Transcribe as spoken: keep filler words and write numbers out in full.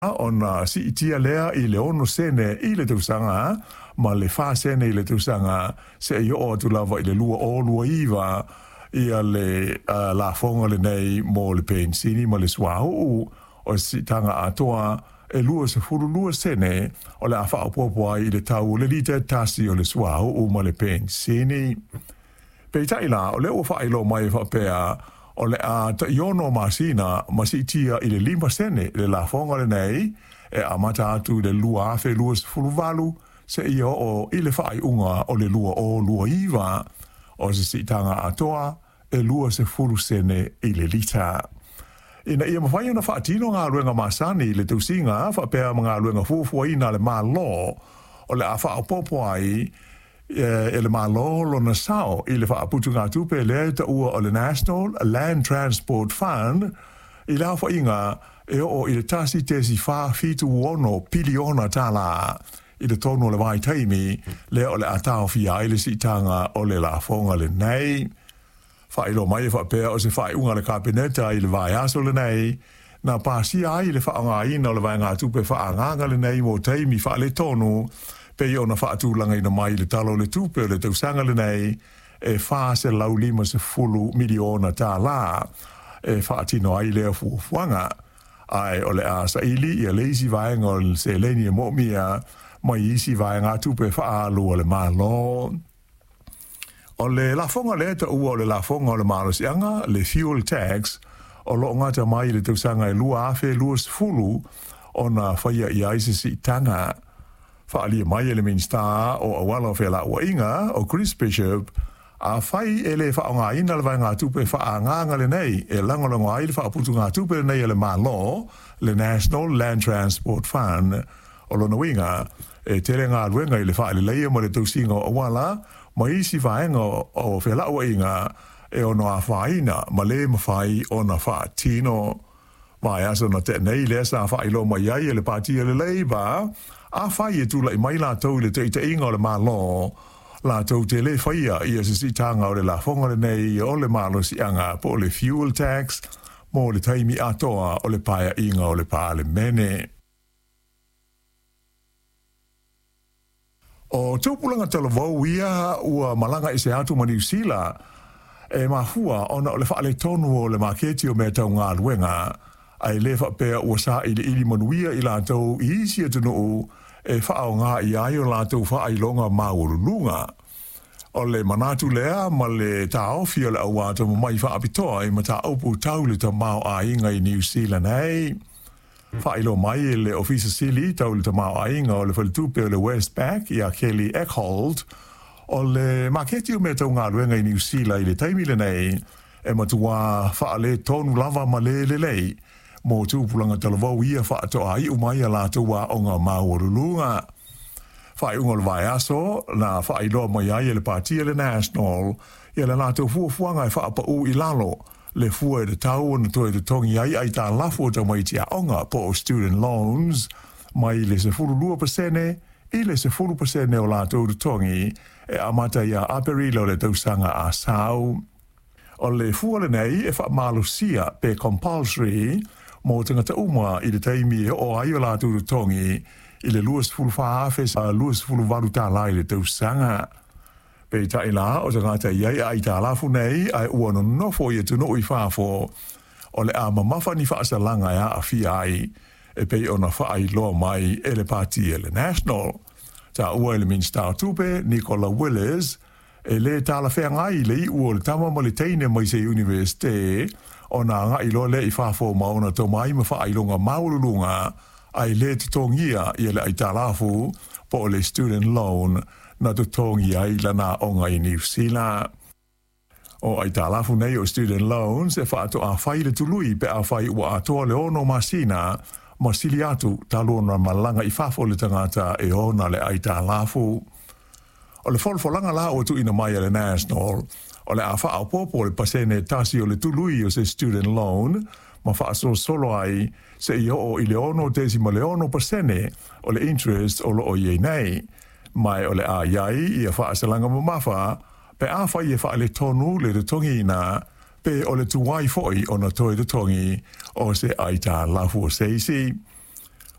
ona si itia lea i le ono sene i le tausanga, ma le fa sene i le tausanga, se i o atu lava i le lua o lua iwa, ia le uh, la fonga le nei mo le pensini, ma le suahu, o si tanga atoa, e lua se furu lua sene, o le afa opopoa i le tau le lita tasi o le suahu, ma le pensini. Pei la, o le o fa ilo mai fa pea, o le a ta iono masina masitia i le lima sene le la fonga le nei e amata atu le lua afe lua fuluvalu se ia o i le fai unga o le lua o lua iwa o se sitanga atoa e lua se fulu sene i le lita. Ina ia mawhai ana whaatino ngā ruenga masani le tausinga whapea mga ruenga fufua ina le mā lo o le a whaapopo ai e le malo lona sao i le whaaputu ngā tupe le ta ua o le National Land Transport Fund i la wha inga e o i le tasi tesi wha fitu uono piliona tala i le tono le vai taimi le o le atao fia i le sitanga o le la fonga le nei. Wha ilo mai e wha pēr o se wha unga le kabineta i le vai aso le nei na pāsi ai le wha ngā ina o le vai ngā tupe wha nganga le nei mo taimi wha le tonu pei ona whaatūlanga ina mai le talo le tupe le tausanga le nei e wha se lau lima se fulu miliona tā la e whaatino ai lea fuafuanga ai o le a saili i a leisi vaenga o se leni e momia mai isi vaenga tupe wha alu o le malo o le lafonga le ta ua o le lafonga o le malo sianga le fuel tax o lo ngata mai le tausanga e lua afe lua se fulu ona whaia i aise si tanga Whaalia mai ele minsta o awala o whela ua inga o Chris Bishop a whai ele whaonga ina le vai ngā tupe whaanganga le nei e langolongo ai le whaaputu ngā tupe le nei ele mā lo le National Land Transport Fund o lona winga e tere ngā ruenga i le whaale leia mo le tausinga o awala ma isi whaenga o whela ua inga e ono a whaina ma le mawhai o na whaatino mai asa na te nei le sa whailo mai ai e le pātia le leiba a whai e tūla i mai la tau le te te inga o le mālo, la tau te le whaia i a sisi tanga o le la whonga le nei o le mālo si anga po le fuel tax, mo le taimi atoa o le paia inga o le pā le mene. O tūpulanga talavau ia ua malanga i se atu ma New Zealand, e mahua ona o le wha le tonu o le maketi o mea tau ngā luenga, ai le wha pēr ua sa i le ili manuia i la tau i isi atunu e whaao ngā i ai o la tau wha ai longa maurulunga. O le manatu lea ma le taofi o le awata mo mai wha apitoa i ma ta aupu tau le ta mao a inga i New Zealand hei. Wha ilo mai e le ofisa sili tau le ta mao a inga o le whalitupe o le Westpac i a Kelly Eckholt o le maketi o me tau ngā luenga i New Zealand i le taimile nei e matua wha le tonu lava ma le le lei. Mo tūpulanga talavau ia wha atoa ai umai a la tua o ngā maurulunga. Wha unga le vai aso, na wha iloa mai ai le pātia le National, ia le nātou fuafuanga e wha apa u i lalo, le fua e de tau na toi de tongi ai ai tā lafo ta mai tia onga po student loans, mai le se furu lua pasene, i le se furu pasene o lātou de tongi, e amata ia aperilo le tausanga a sau. O le fua le nei e wha malusia pe compulsory, mo tangata uma i le taimi o ai o lātou de tongi, i le luas fulu whaafes a luas fulu waru tā lai le tausanga. Pei tai la o tangata iai ai tā lafu nei, ai ua no nofo i atu no i whaafo, o le a mamafa ni whaasalanga ia a fi ai, e pei ona whaai loa mai e le pāti e le National. Tā ua e le minsta tupe, Nicola Willis, e le tāla whea ngai le i ua le tama ma le teine mai se universite, o nā ngā ilo le i whafo mauna tau mai ma wha ailonga maurulunga ai le te tongia i le ai tālafu po le student loan na te tongia i lana onga i New Zealand. O ai tālafu nei o student loans e wha ato a whai le tului pe a whai ua atoa le ono masina ma sili atu talona malanga i whafo le tangata e ona le ai tālafu. O le wholwholanga la o tu ina mai le National, o le a wha au popo le pasene tasi o le tului o se student loan, ma wha so solo ai se i o i le ono tesi ma le ono pasene o le interest o lo o iei nei. Mai o le a iai i a wha asalanga ma mawha, pe a wha i a wha le tonu le te tongi ina, pe o le tuwai foi o na toi te tongi o se aita lafu o seisi.